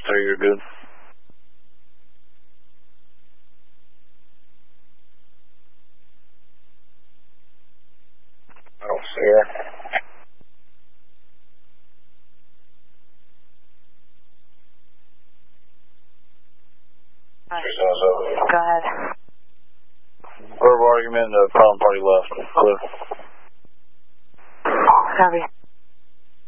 sir, you're good. I don't see her. Go ahead. Verbal argument, the problem party left. Clear. Copy.